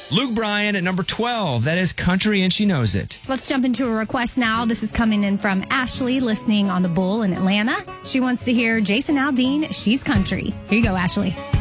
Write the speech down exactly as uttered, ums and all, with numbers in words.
Luke Bryan at number twelve. That is Country and She Knows It. Let's jump into a request now. This is coming in from Ashley, listening on the Bull in Atlanta. She wants to hear Jason Aldean, She's Country. Here you go, Ashley.